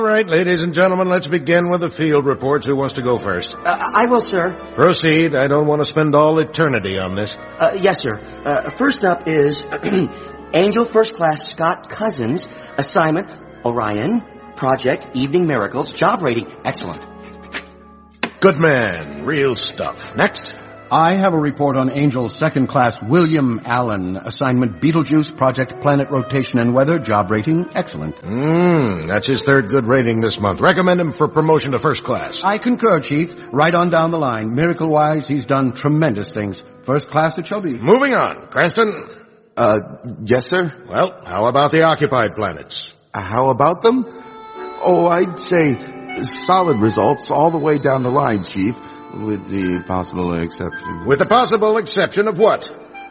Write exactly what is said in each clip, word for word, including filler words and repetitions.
All right, ladies and gentlemen, let's begin with the field reports. Who wants to go first? Uh, I will, sir. Proceed. I don't want to spend all eternity on this. Uh, yes, sir. Uh, first up is Angel First Class Scott Cousins. Assignment, Orion. Project, Evening Miracles. Job rating, excellent. Good man. Real stuff. Next. I have a report on Angel's second class William Allen. Assignment Beetlejuice, Project Planet Rotation and Weather, job rating, excellent. Mmm, that's his third good rating this month. Recommend him for promotion to first class. I concur, Chief. Right on down the line. Miracle-wise, he's done tremendous things. First class it shall be. Moving on. Cranston? Uh, yes, sir? Well, how about the occupied planets? Uh, how about them? Oh, I'd say solid results all the way down the line, Chief. With the possible exception. With the possible exception of what?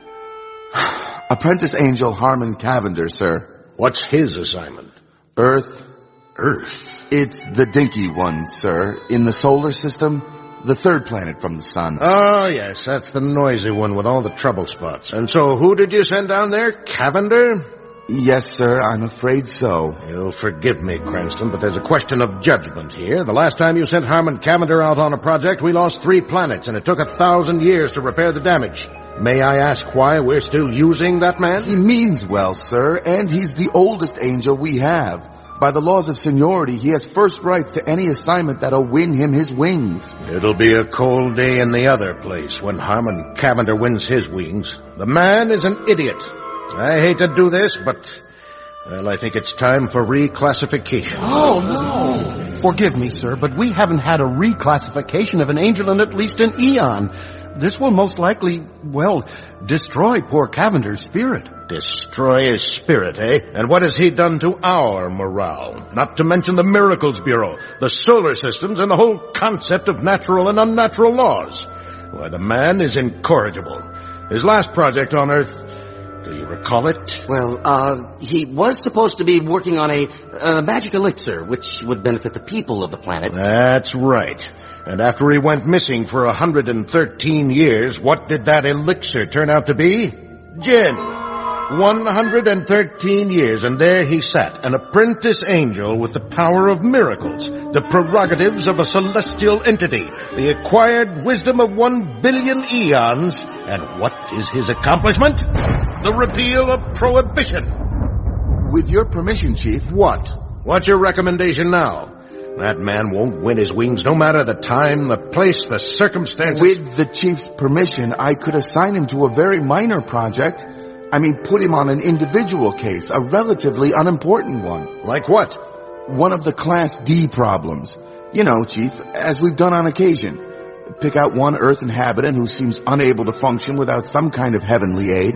Apprentice Angel Harmon Cavender, sir. What's his assignment? Earth. Earth? It's the dinky one, sir. In the solar system, the third planet from the sun. Oh, yes, that's the noisy one with all the trouble spots. And so who did you send down there? Cavender? Yes, sir, I'm afraid so. You'll forgive me, Cranston, but there's a question of judgment here. The last time you sent Harmon Cavender out on a project, we lost three planets, and it took a thousand years to repair the damage. May I ask why we're still using that man? He means well, sir, and he's the oldest angel we have. By the laws of seniority, he has first rights to any assignment that'll win him his wings. It'll be a cold day in the other place when Harmon Cavender wins his wings. The man is an idiot. I hate to do this, but, well, I think it's time for reclassification. Oh, no. Forgive me, sir, but we haven't had a reclassification of an angel in at least an eon. This will most likely, well, destroy poor Cavender's spirit. Destroy his spirit, eh? And what has he done to our morale? Not to mention the Miracles Bureau, the solar systems, and the whole concept of natural and unnatural laws. Why, the man is incorrigible. His last project on Earth... Do you recall it? Well, uh, he was supposed to be working on a, a magic elixir, which would benefit the people of the planet. That's right. And after he went missing for one hundred thirteen years, what did that elixir turn out to be? Gin. one hundred thirteen years, and there he sat, an apprentice angel with the power of miracles, the prerogatives of a celestial entity, the acquired wisdom of one billion eons. And what is his accomplishment? The repeal of prohibition. With your permission, Chief. What? What's your recommendation now? That man won't win his wings no matter the time, the place, the circumstances. With the Chief's permission, I could assign him to a very minor project. I mean, put him on an individual case, a relatively unimportant one. Like what? One of the Class D problems. You know, Chief, as we've done on occasion. Pick out one Earth inhabitant who seems unable to function without some kind of heavenly aid.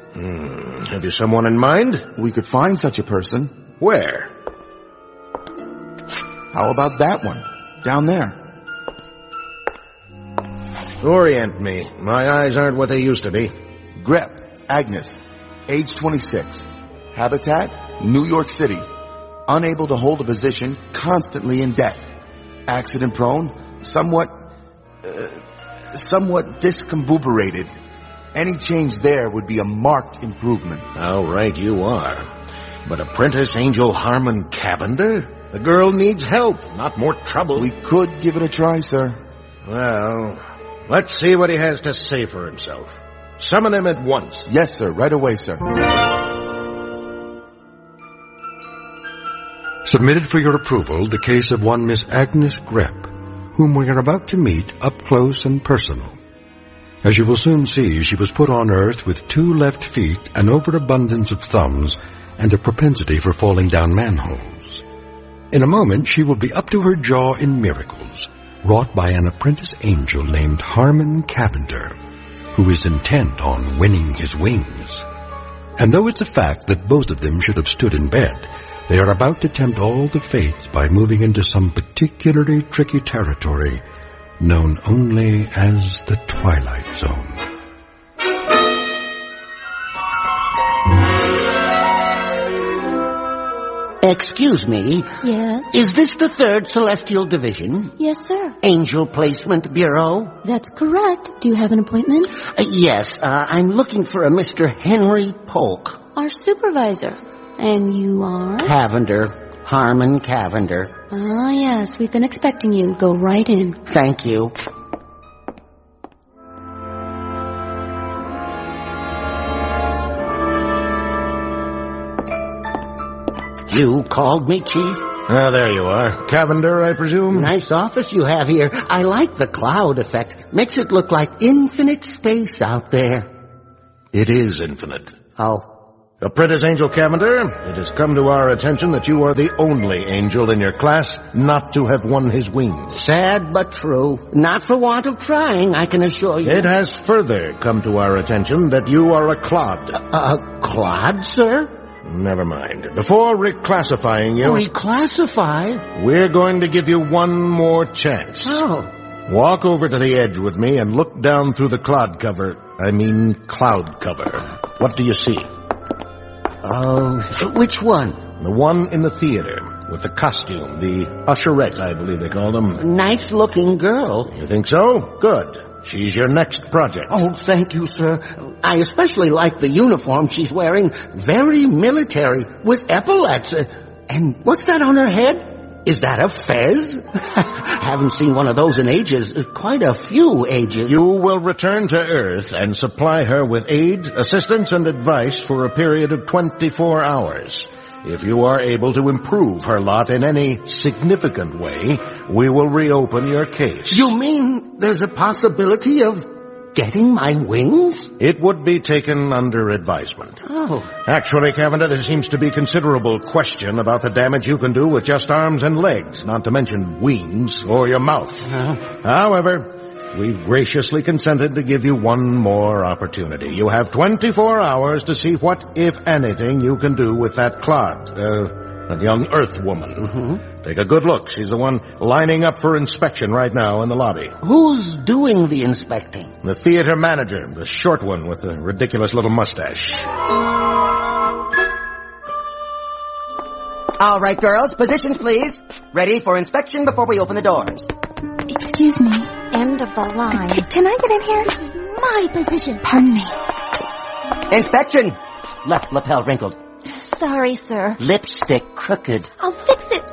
Hmm. Have you someone in mind? We could find such a person. Where? How about that one? Down there. Orient me. My eyes aren't what they used to be. Grep, Agnes, age twenty-six. Habitat, New York City. Unable to hold a position, constantly in debt. Accident prone, somewhat, uh, somewhat discombobulated. Any change there would be a marked improvement. How right you are. But Apprentice Angel Harmon Cavender? The girl needs help, not more trouble. We could give it a try, sir. Well, let's see what he has to say for himself. Summon him at once. Yes, sir. Right away, sir. Submitted for your approval the case of one Miss Agnes Grep, whom we are about to meet up close and personal. As you will soon see, she was put on Earth with two left feet, an overabundance of thumbs, and a propensity for falling down manholes. In a moment, she will be up to her jaw in miracles, wrought by an apprentice angel named Harmon Cavender, who is intent on winning his wings. And though it's a fact that both of them should have stood in bed, they are about to tempt all the fates by moving into some particularly tricky territory known only as the Twilight Zone. Excuse me. Yes? Is this the third Celestial Division? Yes, sir. Angel Placement Bureau? That's correct. Do you have an appointment? Uh, yes, uh, I'm looking for a Mister Henry Polk. Our supervisor. And you are? Cavender. Harmon Cavender. Ah, yes, we've been expecting you. Go right in. Thank you. You called me, Chief? Ah, there you are. Cavender, I presume? Nice office you have here. I like the cloud effect. Makes it look like infinite space out there. It is infinite. Oh. Apprentice Angel Cavender, it has come to our attention that you are the only angel in your class not to have won his wings. Sad but true. Not for want of trying, I can assure you. It has further come to our attention that you are a clod. A, a clod, sir? Never mind. Before reclassifying you... Reclassify? We're going to give you one more chance. Oh. Walk over to the edge with me and look down through the cloud cover. I mean cloud cover. What do you see? Oh, uh, which one? The one in the theater, with the costume, the usherette, I believe they call them. Nice-looking girl. You think so? Good. She's your next project. Oh, thank you, sir. I especially like the uniform she's wearing. Very military, with epaulets. Uh, and what's that on her head? Is that a fez? Haven't seen one of those in ages. Uh, quite a few ages. You will return to Earth and supply her with aid, assistance, and advice for a period of twenty-four hours. If you are able to improve her lot in any significant way, we will reopen your case. You mean there's a possibility of getting my wings? It would be taken under advisement. Oh. Actually, Cavender, there seems to be considerable question about the damage you can do with just arms and legs, not to mention wings or your mouth. Uh. However, we've graciously consented to give you one more opportunity. You have twenty-four hours to see what, if anything, you can do with that clod, uh, that young Earth woman. Mm-hmm. Take a good look. She's the one lining up for inspection right now in the lobby. Who's doing the inspecting? The theater manager, the short one with the ridiculous little mustache. All right, girls, positions, please. Ready for inspection before we open the doors. Excuse me. End of the line. C- can I get in here? This is my position. Pardon me. Inspection. Left lapel wrinkled. Sorry, sir. Lipstick crooked. I'll fix it.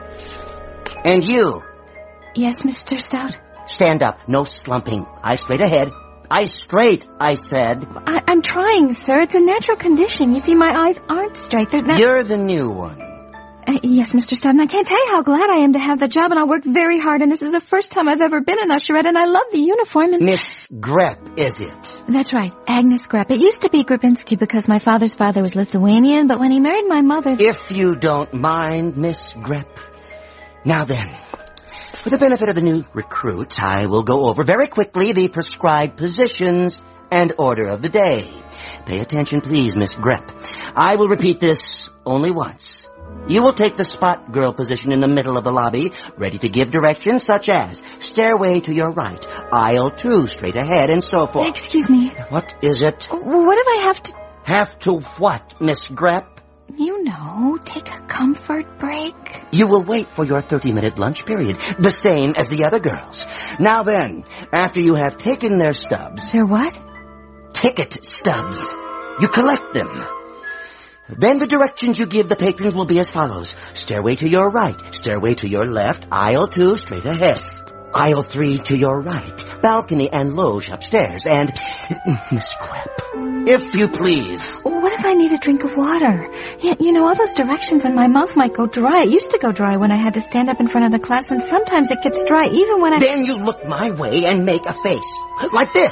And you. Yes, Mister Stout? Stand up. No slumping. Eyes straight ahead. Eyes straight, I said. I- I'm trying, sir. It's a natural condition. You see, my eyes aren't straight. There's no... You're the new one. Uh, yes, Mister Stout, and I can't tell you how glad I am to have the job, and I worked very hard, and this is the first time I've ever been an usherette, and I love the uniform, and... Miss Grepp, is it? That's right, Agnes Grepp. It used to be Grabinski because my father's father was Lithuanian, but when he married my mother... If you don't mind, Miss Grepp. Now then, for the benefit of the new recruit, I will go over very quickly the prescribed positions and order of the day. Pay attention, please, Miss Grepp. I will repeat this only once. You will take the spot girl position in the middle of the lobby, ready to give directions such as stairway to your right, aisle two straight ahead, and so forth. Excuse me. What is it? What if I have to... Have to what, Miss Grepp? You know, take a comfort break. You will wait for your thirty-minute lunch period, the same as the other girls. Now then, after you have taken their stubs... Their what? Ticket stubs. You collect them. Then the directions you give the patrons will be as follows. Stairway to your right, stairway to your left, aisle two straight ahead, aisle three to your right, balcony and loge upstairs, and... Miss Grepp, if you please. What if I need a drink of water? Yeah, you know, all those directions and my mouth might go dry. It used to go dry when I had to stand up in front of the class, and sometimes it gets dry even when I... Then you look my way and make a face. Like this.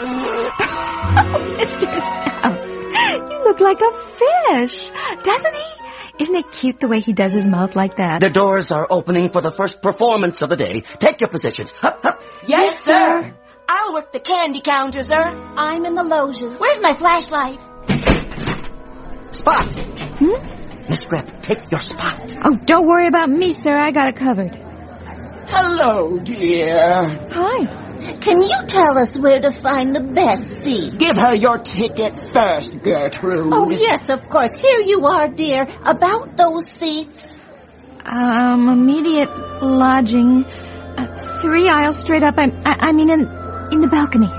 Oh, Mister Stout. You look like a fish, doesn't he? Isn't it cute the way he does his mouth like that? The doors are opening for the first performance of the day. Take your positions. Hup, hup. Yes, sir. I'll work the candy counter, sir. I'm in the loges. Where's my flashlight? Spot. Hmm? Miss Grepp, take your spot. Oh, don't worry about me, sir. I got it covered. Hello, dear. Hi. Can you tell us where to find the best seat? Give her your ticket first, Gertrude. Oh, yes, of course. Here you are, dear. About those seats. Um, immediate lodging. Uh, three aisles straight up. I, I, I mean, in in the balcony.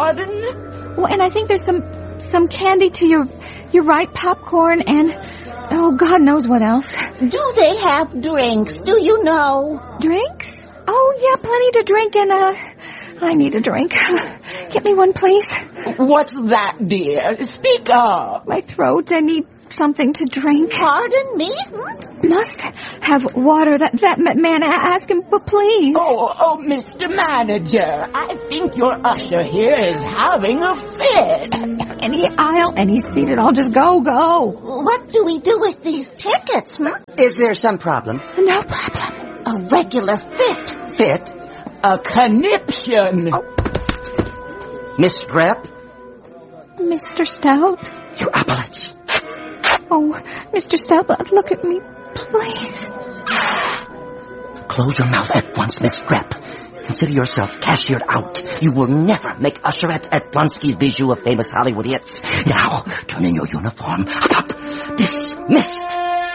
Pardon? Well, and I think there's some some candy to your your right, popcorn, and uh, Oh, God knows what else. Do they have drinks? Do you know? Drinks? Oh, yeah, plenty to drink, and, uh, I need a drink. Get me one, please. What's that, dear? Speak up. My throat, I need something to drink. Pardon me? Hmm? Must have water. That, that man, ask him, but please. Oh, oh, Mister Manager, I think your usher here is having a fit. Any aisle, any seated, I'll just go, go. What do we do with these tickets, huh? Is there some problem? No problem. A regular fit. Fit? A conniption. Oh. Miss Grep? Mister Stout? Your epaulets. Oh, Mister Stout, look at me, please. Close your mouth at once, Miss Grep. Consider yourself cashiered out. You will never make usherette at Blonsky's Bijou, a famous Hollywood hit. Now, turn in your uniform. Up, up. Dismissed.